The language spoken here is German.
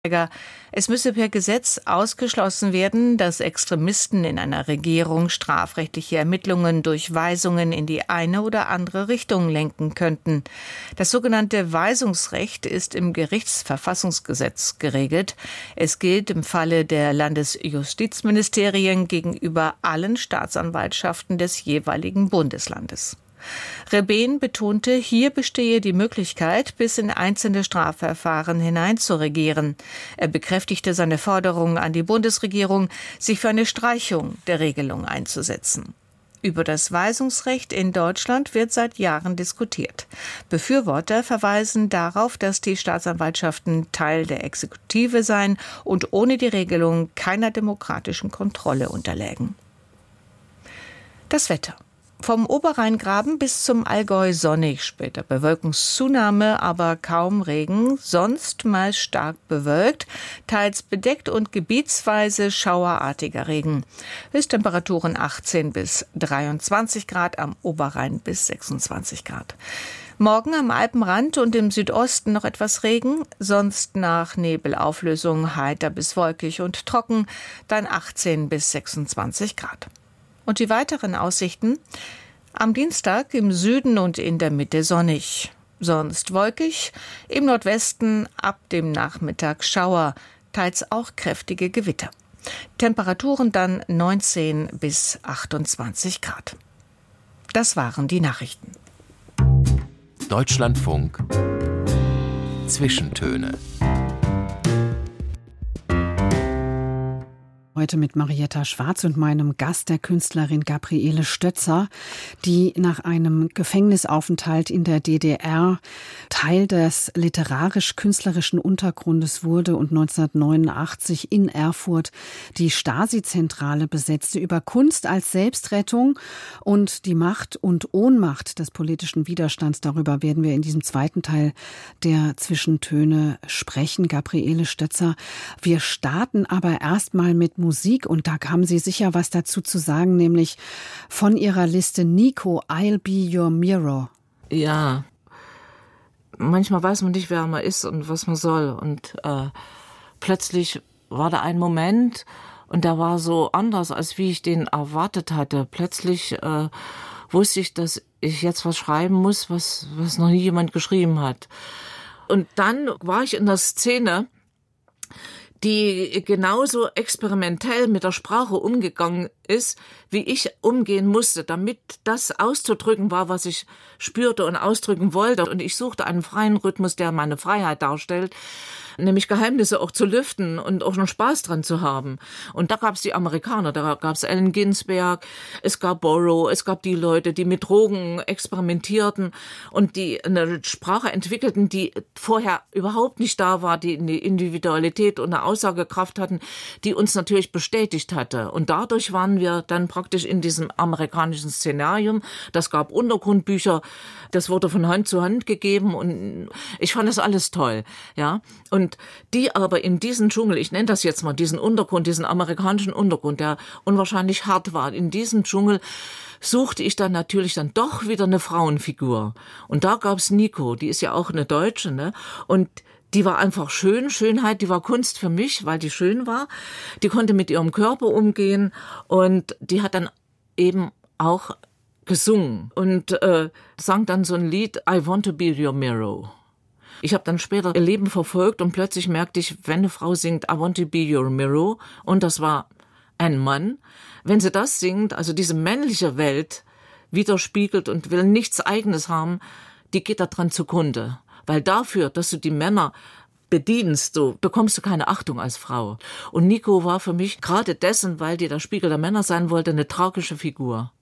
Es müsse per Gesetz ausgeschlossen werden, dass Extremisten in einer Regierung strafrechtliche Ermittlungen durch Weisungen in die eine oder andere Richtung lenken könnten. Das sogenannte Weisungsrecht ist im Gerichtsverfassungsgesetz geregelt. Es gilt im Falle der Landesjustizministerien gegenüber allen Staatsanwaltschaften des jeweiligen Bundeslandes. Rebeen betonte, hier bestehe die Möglichkeit, bis in einzelne Strafverfahren hineinzuregieren. Er bekräftigte seine Forderung an die Bundesregierung, sich für eine Streichung der Regelung einzusetzen. Über das Weisungsrecht in Deutschland wird seit Jahren diskutiert. Befürworter verweisen darauf, dass die Staatsanwaltschaften Teil der Exekutive seien und ohne die Regelung keiner demokratischen Kontrolle unterlägen. Das Wetter. Vom Oberrheingraben bis zum Allgäu sonnig, später Bewölkungszunahme, aber kaum Regen, sonst meist stark bewölkt, teils bedeckt und gebietsweise schauerartiger Regen. Höchsttemperaturen 18 bis 23 Grad, am Oberrhein bis 26 Grad. Morgen am Alpenrand und im Südosten noch etwas Regen, sonst nach Nebelauflösung heiter bis wolkig und trocken, dann 18 bis 26 Grad. Und die weiteren Aussichten? Am Dienstag im Süden und in der Mitte sonnig, sonst wolkig, im Nordwesten ab dem Nachmittag Schauer, teils auch kräftige Gewitter. Temperaturen dann 19 bis 28 Grad. Das waren die Nachrichten. Deutschlandfunk Zwischentöne. Heute mit Marietta Schwarz und meinem Gast, der Künstlerin Gabriele Stötzer, die nach einem Gefängnisaufenthalt in der DDR Teil des literarisch-künstlerischen Untergrundes wurde und 1989 in Erfurt die Stasi-Zentrale besetzte. Über Kunst als Selbstrettung und die Macht und Ohnmacht des politischen Widerstands, darüber werden wir in diesem zweiten Teil der Zwischentöne sprechen. Gabriele Stötzer, wir starten aber erstmal mit Musik und da haben Sie sicher was dazu zu sagen, nämlich von Ihrer Liste Nico, I'll Be Your Mirror. Ja, manchmal weiß man nicht, wer man ist und was man soll und plötzlich war da ein Moment und der war so anders, als wie ich den erwartet hatte. Plötzlich wusste ich, dass ich jetzt was schreiben muss, was noch nie jemand geschrieben hat. Und dann war ich in der Szene, die genauso experimentell mit der Sprache umgegangen ist, wie ich umgehen musste, damit das auszudrücken war, was ich spürte und ausdrücken wollte. Und ich suchte einen freien Rhythmus, der meine Freiheit darstellt, nämlich Geheimnisse auch zu lüften und auch noch Spaß dran zu haben. Und da gab es die Amerikaner, da gab es Allen Ginsberg, es gab Borrow, es gab die Leute, die mit Drogen experimentierten und die eine Sprache entwickelten, die vorher überhaupt nicht da war, die eine Individualität und eine Aussagekraft hatten, die uns natürlich bestätigt hatte. Und dadurch waren wir dann praktisch in diesem amerikanischen Szenarium. Das gab Untergrundbücher, das wurde von Hand zu Hand gegeben und ich fand das alles toll, ja. Und die aber in diesen Dschungel, ich nenne das jetzt mal diesen Untergrund, diesen amerikanischen Untergrund, der unwahrscheinlich hart war, in diesem Dschungel suchte ich dann natürlich dann doch wieder eine Frauenfigur. Und da gab's Nico, die ist ja auch eine Deutsche, ne? Und die war einfach schön, Schönheit, die war Kunst für mich, weil die schön war. Die konnte mit ihrem Körper umgehen und die hat dann eben auch gesungen und sang dann so ein Lied, I Want to Be Your Mirror. Ich habe dann später ihr Leben verfolgt und plötzlich merkte ich, wenn eine Frau singt, I want to be your mirror, und das war ein Mann, wenn sie das singt, also diese männliche Welt widerspiegelt und will nichts Eigenes haben, die geht da dran zugrunde. Weil dafür, dass du die Männer bedienst, so bekommst du keine Achtung als Frau. Und Nico war für mich gerade dessen, weil die der Spiegel der Männer sein wollte, eine tragische Figur.